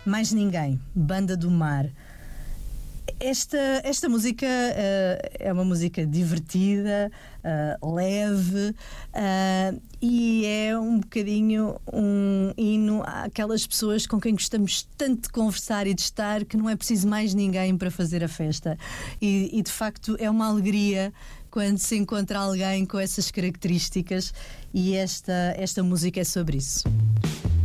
Mais Ninguém, Banda do Mar. Esta música é uma música divertida, leve, e é um bocadinho um hino àquelas pessoas com quem gostamos tanto de conversar e de estar, que não é preciso mais ninguém para fazer a festa. E de facto é uma alegria quando se encontra alguém com essas características, e esta música é sobre isso.